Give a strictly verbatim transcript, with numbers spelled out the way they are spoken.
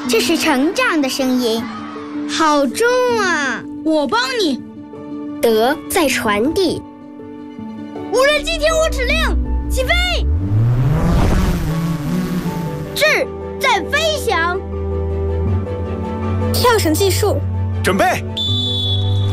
这是成长的声音，好重啊！ 我帮你。 德在传递。 无人机听我指令，起飞！ 智在飞翔。 跳绳计数。 准备。